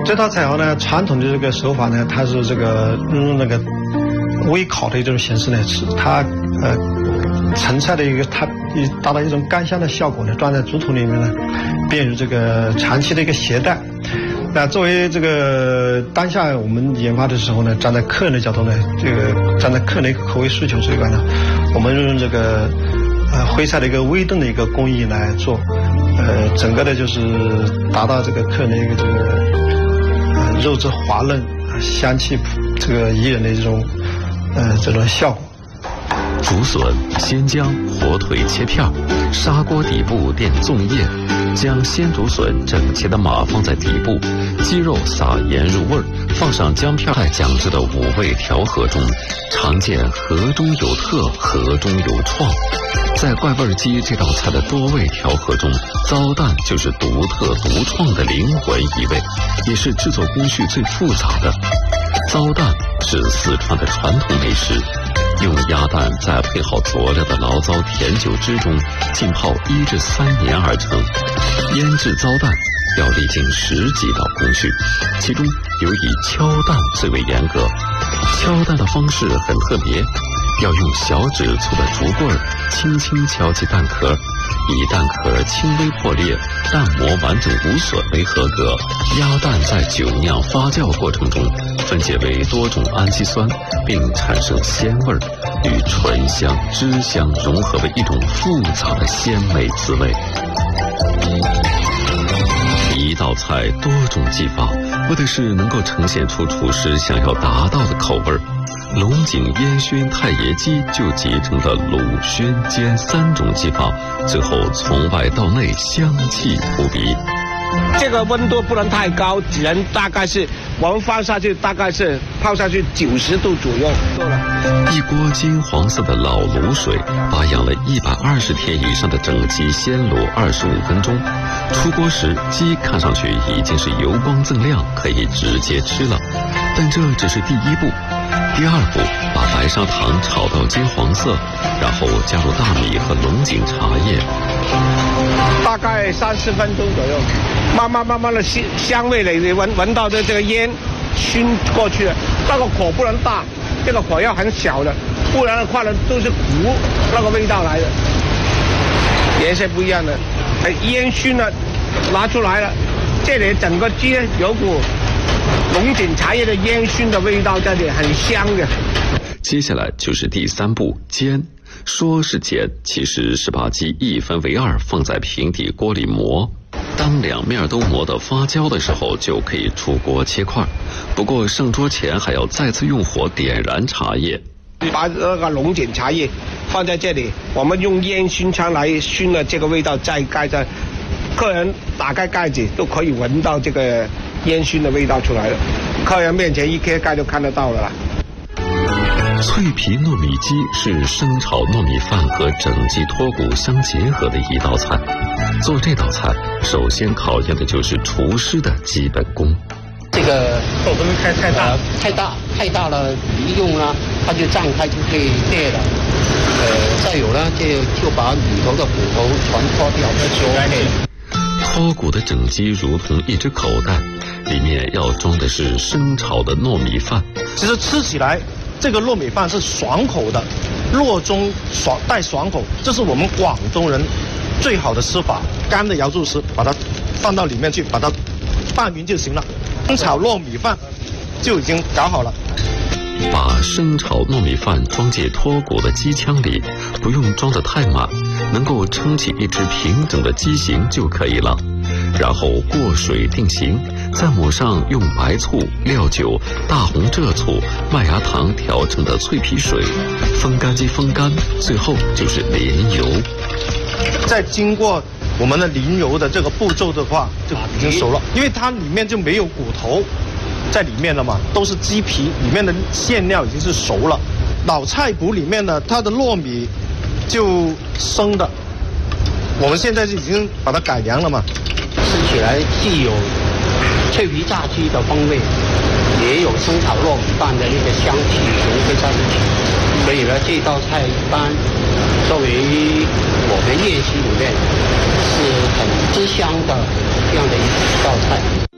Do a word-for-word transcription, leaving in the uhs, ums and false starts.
这道菜肴呢，传统的这个手法呢，它是这个用那个微烤的一种形式来吃，它呃成菜的一个它达到一种干香的效果呢，装在竹筒里面呢，便于这个长期的一个携带。那作为这个当下我们研发的时候呢，站在客人的角度呢，这个站在客人的一个口味需求这一块呢，我们用这个呃徽菜的一个微炖的一个工艺来做，呃，整个的就是达到这个客人的一个这个呃肉质滑嫩、香气这个宜人的这种呃这种效果。 竹笋、鲜姜、火腿切片，砂锅底部垫粽叶，将鲜竹笋整齐的码放在底部，鸡肉撒盐入味儿，放上姜片，在酱汁的五味调和中，常见和中有特，和中有创。在怪味鸡这道菜的多味调和中，糟蛋就是独特独创的灵魂一味，也是制作工序最复杂的。糟蛋是四川的传统美食，用鸭蛋在配好佐料的醪糟甜酒汁中浸泡一至三年而成。腌制糟蛋要历经十几道工序，其中尤以敲蛋最为严格。敲蛋的方式很特别，要用小指粗的竹棍儿轻轻敲击蛋壳，以蛋壳轻微破裂、蛋膜完整无损为合格。鸭蛋在酒酿发酵过程中分解为多种氨基酸，并产生鲜味儿，与醇香、汁香融合为一种复杂的鲜美滋味。一道菜多种技法，为的是能够呈现出厨师想要达到的口味儿。龙井烟熏太爷鸡就集成了卤、熏、煎三种技法，最后从外到内香气扑鼻。 这个温度不能太高，只能大概是我们放下去，大概是泡下去九十度左右够了。 一锅金黄色的老卤水，把养了一百二十天以上的整鸡先卤二十五分钟。出锅时，鸡看上去已经是油光锃亮，可以直接吃了。但这只是第一步。第二步，把白砂糖炒到金黄色，然后加入大米和龙井茶叶， 大概三四分钟左右，慢慢慢慢的香香味累闻闻到的这个烟熏过去了。那个火不能大，这个火要很小的，不然的话呢都是糊那个味道来的，颜色不一样的。哎，烟熏了，拿出来了，这里整个鸡有股龙井茶叶的烟熏的味道在这里，很香的。 接下来就是第三步煎。说是煎，其实是把鸡一分为二放在平底锅里磨。当两面都磨得发焦的时候，就可以出锅切块。不过上桌前还要再次用火点燃茶叶， 把那个龙井茶叶放在这里，我们用烟熏枪来熏了这个味道，再盖在。客人打开盖子都可以闻到这个烟熏的味道出来了，客人面前一揭盖就看得到了啦。 脆皮糯米鸡是生炒糯米饭和整鸡脱骨相结合的一道菜。做这道菜，首先考验的就是厨师的基本功。 这个火不能开太大，呃、太大太大了，一用呢它就胀开就可以裂了。呃，再有呢，就就把里头的骨头全脱掉，脱干净。 脱骨的整鸡如同一只口袋，里面要装的是生炒的糯米饭。 其实吃起来，这个糯米饭是爽口的，糯中爽带爽口，这是我们广东人最好的吃法。干的瑶柱丝，把它放到里面去，把它拌匀就行了。生炒糯米饭就已经搞好了。 把生炒糯米饭装进脱骨的鸡腔里，不用装得太满，能够撑起一只平整的鸡形就可以了。然后过水定型，再抹上用白醋、料酒、大红蔗醋、麦芽糖调成的脆皮水，风干鸡风干，最后就是淋油。 再经过我们的淋油的这个步骤的话，就已经熟了，因为它里面就没有骨头在里面了嘛，都是鸡皮，里面的馅料已经是熟了。老菜谱里面呢，它的糯米就生的，我们现在就已经把它改良了嘛。 吃起来既有脆皮炸鸡的风味，也有生炒糯米饭的那个香气融合在一起，所以呢，这道菜一般作为我们宴席里面是很吃香的这样的一道菜。